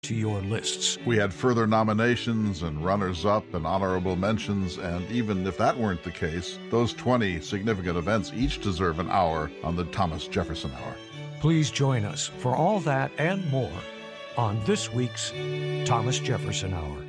to your lists. We had further nominations and runners-up and honorable mentions, and even if that weren't the case, those 20 significant events each deserve an hour on the Thomas Jefferson Hour. Please join us for all that and more on this week's Thomas Jefferson Hour.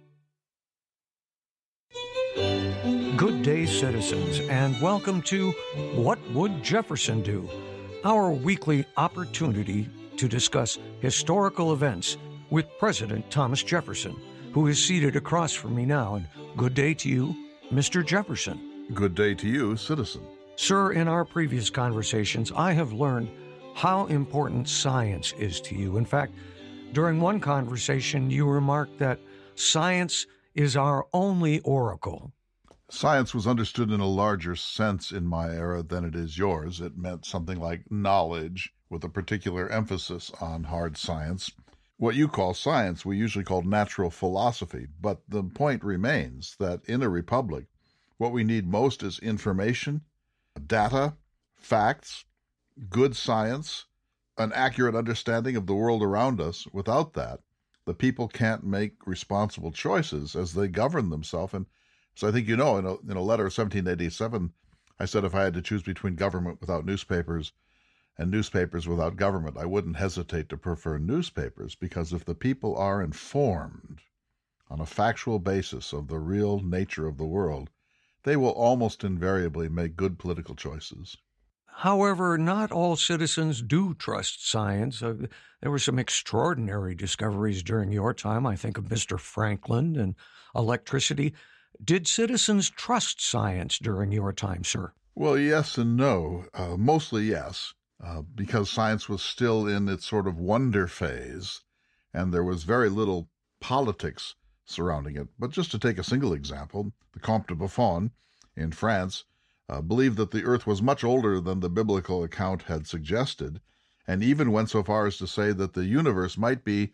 Good day, citizens, and welcome to What Would Jefferson Do? Our weekly opportunity to discuss historical events with President Thomas Jefferson, who is seated across from me now. And good day to you, Mr. Jefferson. Good day to you, citizen. Sir, in our previous conversations, I have learned how important science is to you. In fact, during one conversation, you remarked that science is our only oracle. Science was understood in a larger sense in my era than it is yours. It meant something like knowledge, with a particular emphasis on hard science. What you call science, we usually call natural philosophy. But the point remains that in a republic, what we need most is information, data, facts, good science, an accurate understanding of the world around us. Without that, the people can't make responsible choices as they govern themselves. And so I think you know, in a letter of 1787, I said if I had to choose between government without newspapers and newspapers without government, I wouldn't hesitate to prefer newspapers, because if the people are informed on a factual basis of the real nature of the world, they will almost invariably make good political choices. However, not all citizens do trust science. There were some extraordinary discoveries during your time. I think of Mr. Franklin and electricity. Did citizens trust science during your time, sir? Well, yes and no. Mostly yes, because science was still in its sort of wonder phase, and there was very little politics surrounding it. But just to take a single example, the Comte de Buffon in France believed that the earth was much older than the biblical account had suggested, and even went so far as to say that the universe might be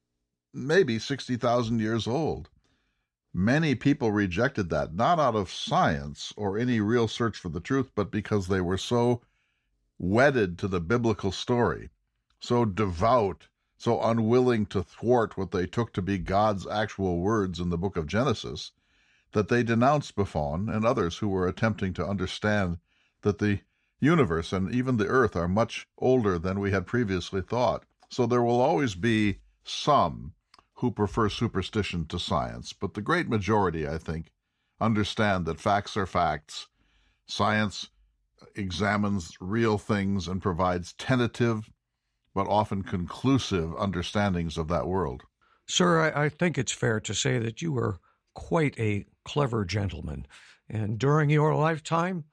maybe 60,000 years old. Many people rejected that, not out of science or any real search for the truth, but because they were so wedded to the biblical story, so devout, so unwilling to thwart what they took to be God's actual words in the book of Genesis, that they denounced Buffon and others who were attempting to understand that the universe and even the earth are much older than we had previously thought. So there will always be some who prefer superstition to science, but the great majority, I think, understand that facts are facts. Science examines real things and provides tentative but often conclusive understandings of that world. Sir, I think it's fair to say that you were quite a clever gentleman, and during your lifetime,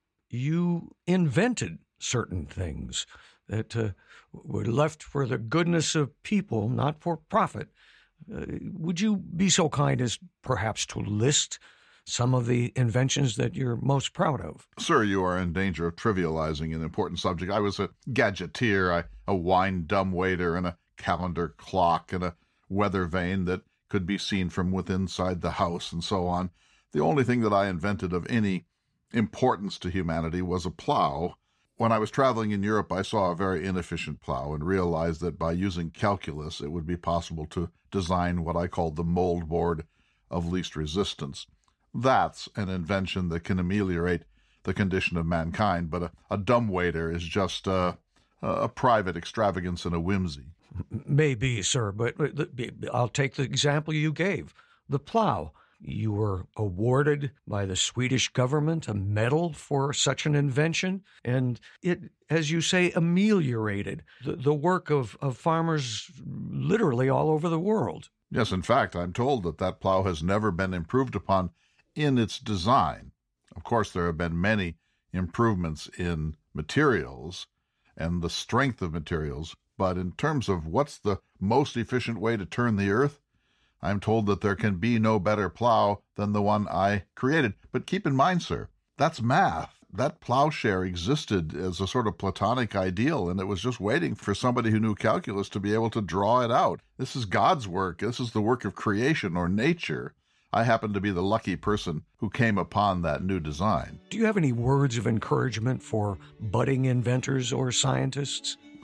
you invented certain things that were left for the goodness of people, not for profit. Would you be so kind as perhaps to list some of the inventions that you're most proud of? Sir, you are in danger of trivializing an important subject. I was a gadgeteer, a wine dumbwaiter, and a calendar clock, and a weather vane that could be seen from within inside the house, and so on. The only thing that I invented of any importance to humanity was a plow. When I was traveling in Europe, I saw a very inefficient plow and realized that by using calculus, it would be possible to design what I called the mold board of least resistance. That's an invention that can ameliorate the condition of mankind, but a dumbwaiter is just a private extravagance and a whimsy. Maybe, sir, but I'll take the example you gave, the plow. You were awarded by the Swedish government a medal for such an invention, and it, as you say, ameliorated the work of farmers literally all over the world. Yes, in fact, I'm told that plow has never been improved upon in its design. Of course, there have been many improvements in materials and the strength of materials, but in terms of what's the most efficient way to turn the earth, I'm told that there can be no better plow than the one I created. But keep in mind, sir, that's math. That plowshare existed as a sort of Platonic ideal, and it was just waiting for somebody who knew calculus to be able to draw it out. This is God's work. This is the work of creation or nature. I happen to be the lucky person who came upon that new design. Do you have any words of encouragement for budding inventors or scientists?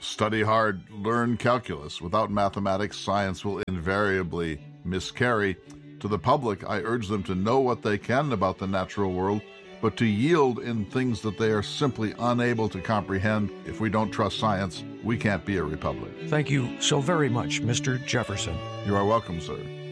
Study hard, learn calculus. Without mathematics, science will invariably miscarry. To the public, I urge them to know what they can about the natural world, but to yield in things that they are simply unable to comprehend. If we don't trust science, we can't be a republic. Thank you so very much, Mr. Jefferson. You are welcome, sir.